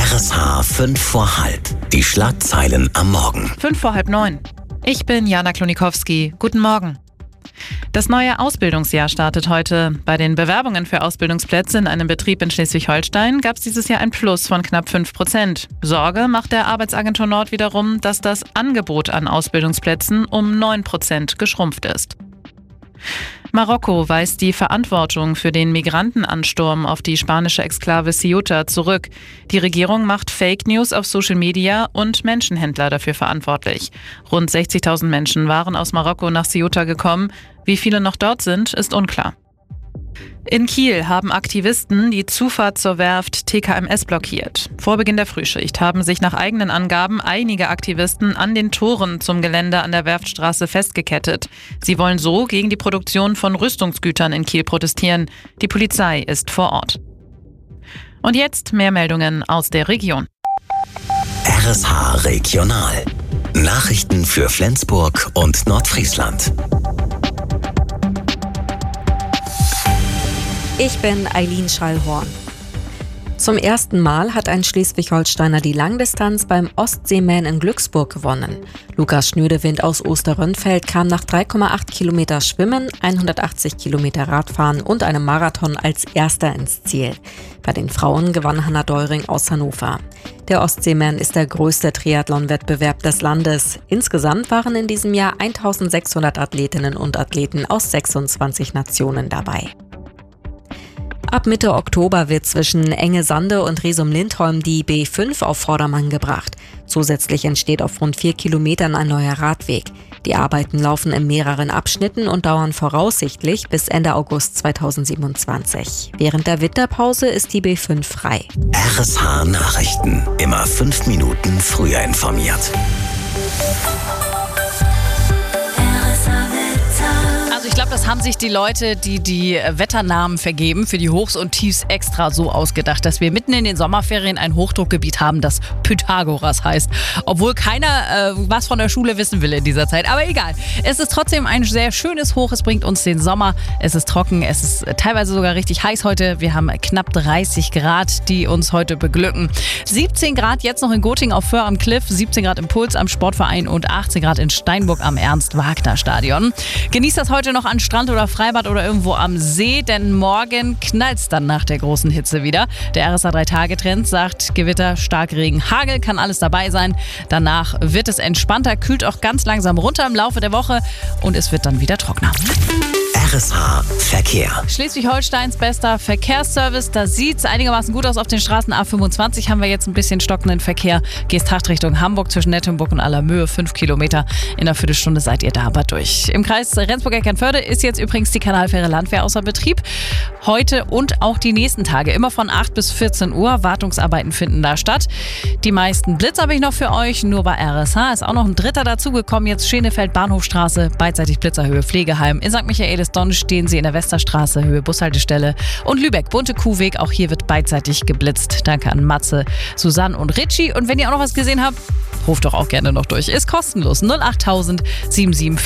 RSH 5 vor halb. Die Schlagzeilen am Morgen. 5 vor halb 9. Ich bin Jana Klonikowski. Guten Morgen. Das neue Ausbildungsjahr startet heute. Bei den Bewerbungen für Ausbildungsplätze in einem Betrieb in Schleswig-Holstein gab es dieses Jahr ein Plus von knapp 5%. Sorge macht der Arbeitsagentur Nord wiederum, dass das Angebot an Ausbildungsplätzen um 9% geschrumpft ist. Marokko weist die Verantwortung für den Migrantenansturm auf die spanische Exklave Ceuta zurück. Die Regierung macht Fake News auf Social Media und Menschenhändler dafür verantwortlich. Rund 60.000 Menschen waren aus Marokko nach Ceuta gekommen. Wie viele noch dort sind, ist unklar. In Kiel haben Aktivisten die Zufahrt zur Werft TKMS blockiert. Vor Beginn der Frühschicht haben sich nach eigenen Angaben einige Aktivisten an den Toren zum Gelände an der Werftstraße festgekettet. Sie wollen so gegen die Produktion von Rüstungsgütern in Kiel protestieren. Die Polizei ist vor Ort. Und jetzt mehr Meldungen aus der Region. RSH Regional. Nachrichten für Flensburg und Nordfriesland. Ich bin Eileen Schallhorn. Zum ersten Mal hat ein Schleswig-Holsteiner die Langdistanz beim Ostseeman in Glücksburg gewonnen. Lukas Schnödewind aus Osterrönfeld kam nach 3,8 Kilometer Schwimmen, 180 Kilometer Radfahren und einem Marathon als Erster ins Ziel. Bei den Frauen gewann Hanna Deuring aus Hannover. Der Ostseeman ist der größte Triathlon-Wettbewerb des Landes. Insgesamt waren in diesem Jahr 1600 Athletinnen und Athleten aus 26 Nationen dabei. Ab Mitte Oktober wird zwischen Engesande und Resum-Lindholm die B5 auf Vordermann gebracht. Zusätzlich entsteht auf rund 4 Kilometern ein neuer Radweg. Die Arbeiten laufen in mehreren Abschnitten und dauern voraussichtlich bis Ende August 2027. Während der Winterpause ist die B5 frei. RSH Nachrichten. Immer 5 Minuten früher informiert. Ich glaube, das haben sich die Leute, die die Wetternamen vergeben für die Hochs und Tiefs extra so ausgedacht, dass wir mitten in den Sommerferien ein Hochdruckgebiet haben, das Pythagoras heißt. Obwohl keiner was von der Schule wissen will in dieser Zeit. Aber egal, es ist trotzdem ein sehr schönes Hoch. Es bringt uns den Sommer. Es ist trocken, es ist teilweise sogar richtig heiß heute. Wir haben knapp 30 Grad, die uns heute beglücken. 17 Grad jetzt noch in Gotting auf Föhr am Cliff, 17 Grad im Puls am Sportverein und 18 Grad in Steinburg am Ernst-Wagner-Stadion. Genießt das heute noch an Strand oder Freibad oder irgendwo am See, denn morgen knallt's dann nach der großen Hitze wieder. Der RSA 3-Tage-Trend sagt Gewitter, Starkregen, Hagel, kann alles dabei sein. Danach wird es entspannter, kühlt auch ganz langsam runter im Laufe der Woche und es wird dann wieder trockener. RSH Verkehr. Schleswig-Holsteins bester Verkehrsservice. Da sieht's einigermaßen gut aus auf den Straßen. A25 haben wir jetzt ein bisschen stockenden Verkehr. Geesthacht Richtung Hamburg zwischen Nettenburg und Allermöhe. 5 Kilometer. In einer Viertelstunde seid ihr da aber durch. Im Kreis Rendsburg-Eckernförde ist jetzt übrigens die Kanalfähre Landwehr außer Betrieb. Heute und auch die nächsten Tage. Immer von 8 bis 14 Uhr. Wartungsarbeiten finden da statt. Die meisten Blitz habe ich noch für euch. Nur bei RSH ist auch noch ein dritter dazugekommen. Jetzt Schenefeld, Bahnhofstraße, beidseitig Blitzerhöhe, Pflegeheim. In St. Michaelis-Donn stehen sie in der Westerstraße, Höhe Bushaltestelle. Und Lübeck, Bunte Kuhweg, auch hier wird beidseitig geblitzt. Danke an Matze, Susanne und Richie. Und wenn ihr auch noch was gesehen habt, ruft doch auch gerne noch durch. Ist kostenlos. 08000 774